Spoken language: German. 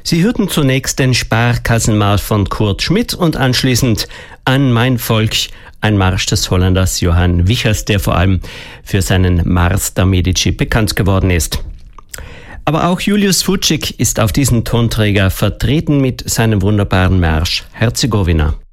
Sie hörten zunächst den Sparkassenmarsch von Kurt Schmidt und anschließend An mein Volk, ein Marsch des Holländers Johann Wichers, der vor allem für seinen Mars der Medici bekannt geworden ist. Aber auch Julius Vucic ist auf diesem Tonträger vertreten mit seinem wunderbaren Marsch Herzegowina.